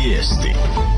Vijesti.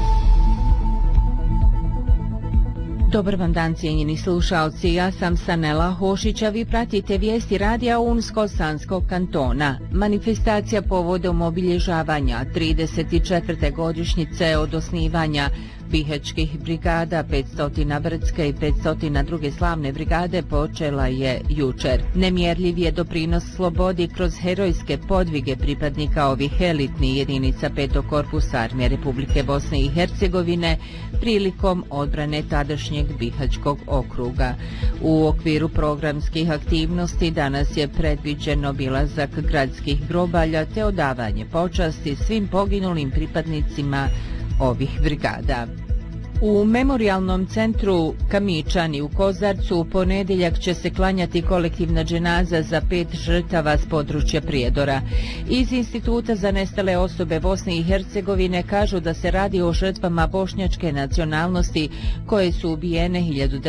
Dobar vam dan, cijenjeni slušaoci, ja sam Sanela Hošić, a vi pratite vijesti radija Unsko-Sanskog kantona. Manifestacija povodom obilježavanja 34. godišnjice od osnivanja Bihaćkih brigada, 500 Brdske i 500 druge slavne brigade počela je jučer. Nemjerljiv je doprinos slobodi kroz herojske podvige pripadnika ovih elitnih jedinica 5. korpusa Armije Republike Bosne i Hercegovine prilikom odbrane tadašnjeg Bihaćkog okruga. U okviru programskih aktivnosti danas je predviđen obilazak gradskih grobalja te odavanje počasti svim poginulim pripadnicima ovih brigada. U memorijalnom centru Kamičani u Kozarcu u ponedjeljak će se klanjati kolektivna dženaza za 5 žrtava s područja Prijedora. Iz Instituta za nestale osobe Bosne i Hercegovine kažu da se radi o žrtvama bošnjačke nacionalnosti koje su ubijene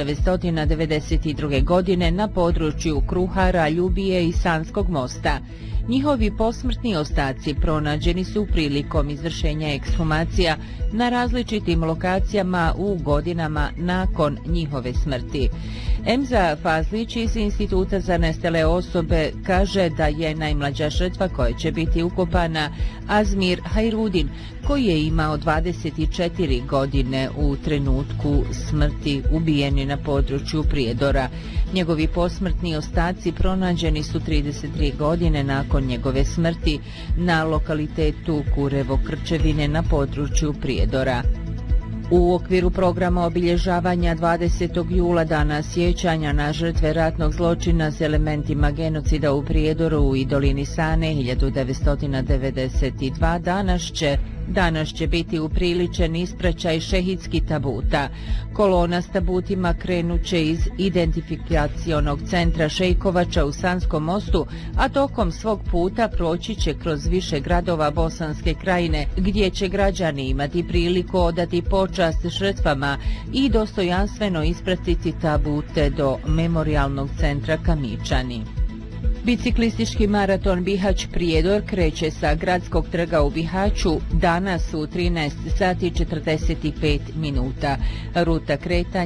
1992. godine na području Kruhara, Ljubije i Sanskog mosta. Njihovi posmrtni ostaci pronađeni su prilikom izvršenja ekshumacija na različitim lokacijama u godinama nakon njihove smrti. Emza Fazlić iz Instituta za nestale osobe kaže da je najmlađa žrtva koja će biti ukopana Azmir Hajrudin, koji je imao 24 godine u trenutku smrti, ubijen na području Prijedora. Njegovi posmrtni ostaci pronađeni su 33 godine nakon njegove smrti na lokalitetu Kurevo Krčevine na području Prijedora. U okviru programa obilježavanja 20. jula dana sjećanja na žrtve ratnog zločina s elementima genocida u Prijedoru i dolini Sane 1992 danas će biti upriličen ispraćaj šehidskih tabuta. Kolona s tabutima krenuće iz identifikacionog centra Šejkovača u Sanskom mostu, a tokom svog puta proći će kroz više gradova Bosanske krajine, gdje će građani imati priliku odati počast žrtvama i dostojanstveno ispratiti tabute do memorijalnog centra Kamičani. Biciklistički maraton Bihać Prijedor kreće sa gradskog trga u Bihaću danas u 13 sati 45 minuta. Ruta kretanja